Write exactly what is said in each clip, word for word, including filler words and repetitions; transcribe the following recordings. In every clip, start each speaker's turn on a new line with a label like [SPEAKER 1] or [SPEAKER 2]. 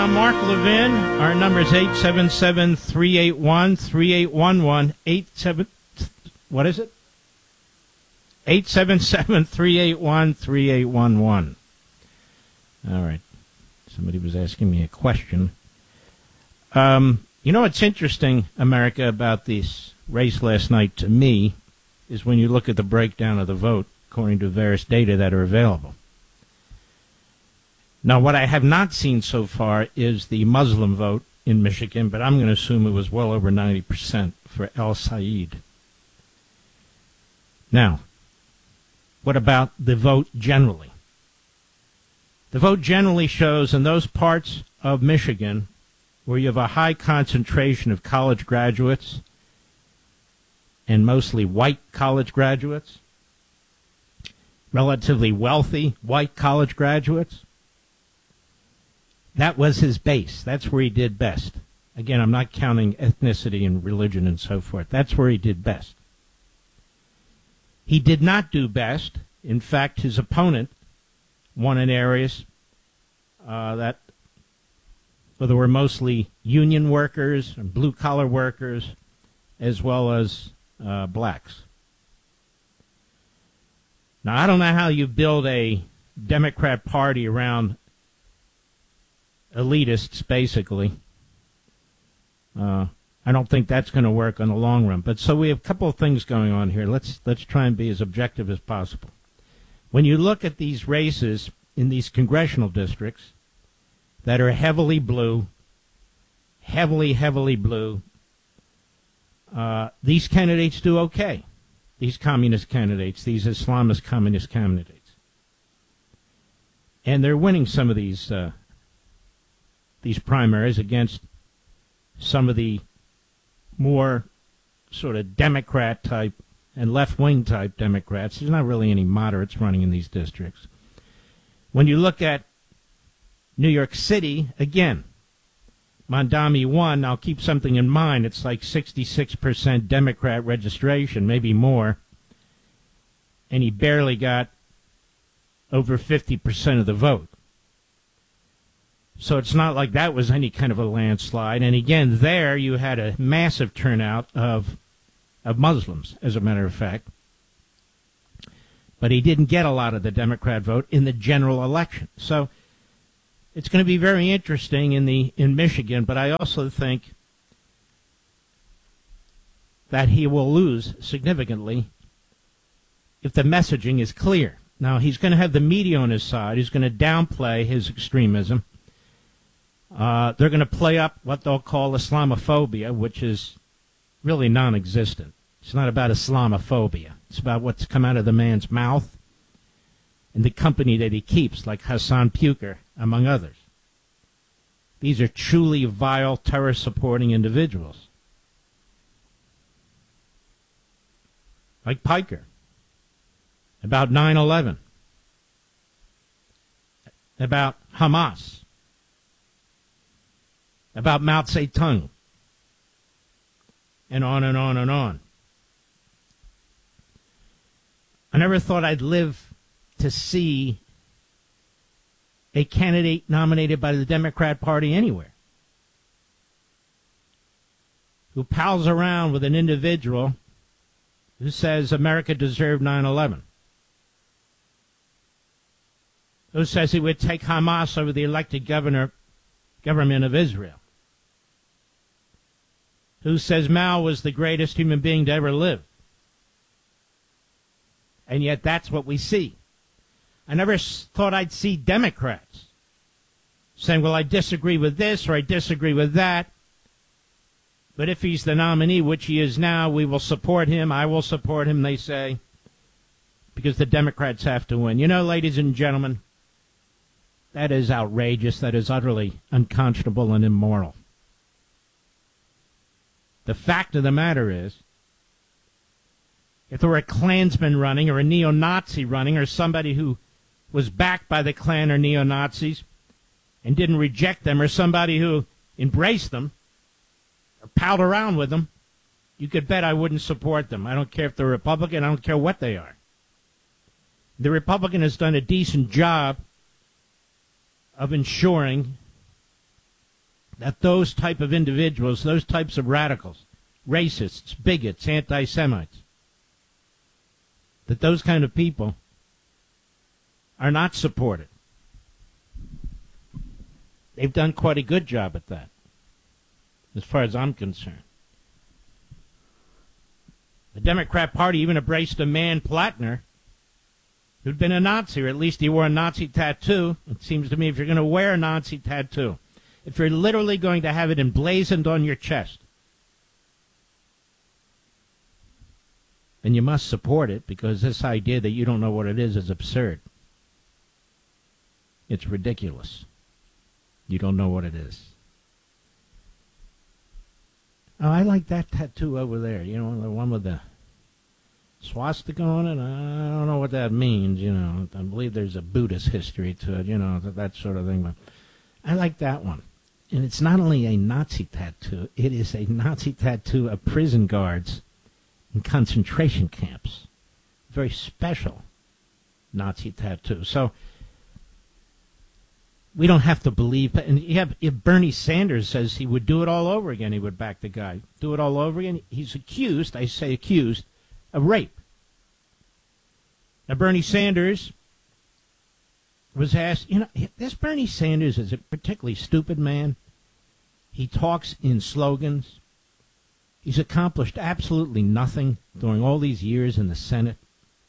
[SPEAKER 1] uh, Mark Levin. Our number is eight seven seven, three eight one, three eight one one. eight seven, what is it? eight seven seven, three eight one, three eight one one. All right. Somebody was asking me a question. Um, you know what's interesting, America, about this race last night to me is when you look at the breakdown of the vote according to various data that are available. Now, what I have not seen so far is the Muslim vote in Michigan, but I'm going to assume it was well over ninety percent for El Said. Now, what about the vote generally? The vote generally shows in those parts of Michigan where you have a high concentration of college graduates and mostly white college graduates, relatively wealthy white college graduates. That was his base. That's where he did best. Again, I'm not counting ethnicity and religion and so forth. That's where he did best. He did not do best. In fact, his opponent won in areas uh, that well, there were mostly union workers and blue-collar workers as well as uh, blacks. Now, I don't know how you build a Democrat Party around elitists, basically. Uh, I don't think that's going to work on the long run. But so we have a couple of things going on here. Let's let's try and be as objective as possible. When you look at these races in these congressional districts that are heavily blue, heavily, heavily blue, uh, these candidates do okay. These communist candidates, these Islamist communist candidates. And they're winning some of these uh, these primaries against some of the more sort of Democrat type and left-wing type Democrats. There's not really any moderates running in these districts. When you look at New York City, again, Mondami won. I'll keep something in mind. It's like sixty-six percent Democrat registration, maybe more. And he barely got over fifty percent of the vote. So it's not like that was any kind of a landslide. And again, there you had a massive turnout of of Muslims, as a matter of fact. But he didn't get a lot of the Democrat vote in the general election. So it's going to be very interesting in the in Michigan, but I also think that he will lose significantly if the messaging is clear. Now, he's going to have the media on his side. He's going to downplay his extremism. Uh, they're going to play up what they'll call Islamophobia, which is really non-existent. It's not about Islamophobia. It's about what's come out of the man's mouth and the company that he keeps, like Hassan Puker, among others. These are truly vile, terror-supporting individuals. Like Piker, about nine eleven, about Hamas, about Mao Zedong, and on and on and on. I never thought I'd live to see a candidate nominated by the Democrat Party anywhere who pals around with an individual who says America deserved nine eleven, who says he would take Hamas over the elected governor, government of Israel, who says Mao was the greatest human being to ever live. And yet that's what we see. I never s- thought I'd see Democrats saying, well, I disagree with this or I disagree with that. But if he's the nominee, which he is now, we will support him. I will support him, they say, because the Democrats have to win. You know, ladies and gentlemen, that is outrageous. That is utterly unconscionable and immoral. The fact of the matter is, if there were a Klansman running or a neo-Nazi running or somebody who was backed by the Klan or neo-Nazis and didn't reject them, or somebody who embraced them or palled around with them, you could bet I wouldn't support them. I don't care if they're Republican. I don't care what they are. The Republican has done a decent job of ensuring that those type of individuals, those types of radicals, racists, bigots, anti-Semites, that those kind of people are not supported. They've done quite a good job at that, as far as I'm concerned. The Democrat Party even embraced a man, Platner, who'd been a Nazi, or at least he wore a Nazi tattoo. It seems to me if you're going to wear a Nazi tattoo, if you're literally going to have it emblazoned on your chest, then you must support it, because this idea that you don't know what it is is absurd. It's ridiculous. You don't know what it is. Oh, I like that tattoo over there. You know, the one with the swastika on it. I don't know what that means, you know. I believe there's a Buddhist history to it, you know, that, that sort of thing. But I like that one. And it's not only a Nazi tattoo, it is a Nazi tattoo of prison guards in concentration camps. Very special Nazi tattoo. So we don't have to believe. And you have, if Bernie Sanders says he would do it all over again, he would back the guy. Do it all over again. He's accused, I say accused, of rape. Now, Bernie Sanders was asked, you know, this Bernie Sanders is a particularly stupid man. He talks in slogans. He's accomplished absolutely nothing during all these years in the Senate.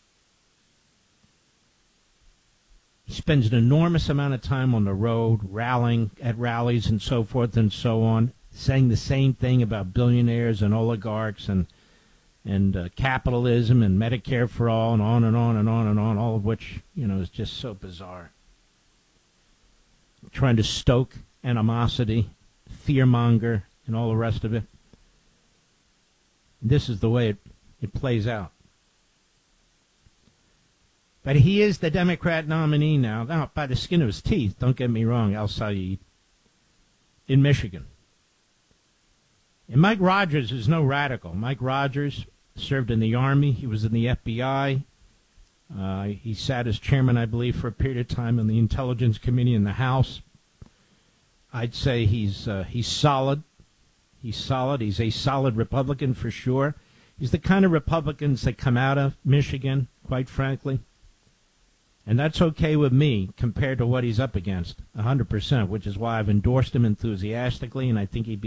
[SPEAKER 1] He spends an enormous amount of time on the road, rallying at rallies and so forth and so on, saying the same thing about billionaires and oligarchs and and uh, capitalism and Medicare for all and on and on and on and on, all of which, you know, is just so bizarre. Trying to stoke animosity, fearmonger, and all the rest of it. This is the way it, it plays out. But he is the Democrat nominee now, now, by the skin of his teeth, don't get me wrong, Al Sayed, in Michigan. And Mike Rogers is no radical. Mike Rogers served in the Army. He was in the F B I. Uh, he sat as chairman, I believe, for a period of time in the Intelligence Committee in the House. I'd say he's uh, he's solid. He's solid. He's a solid Republican for sure. He's the kind of Republicans that come out of Michigan, quite frankly. And that's okay with me compared to what he's up against, one hundred percent, which is why I've endorsed him enthusiastically, and I think he'd be